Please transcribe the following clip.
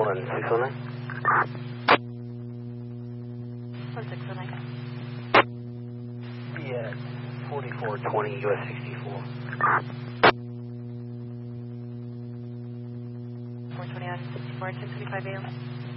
1609. 1609. Be at 4420 US 64. 420 on 64, 1025 AM.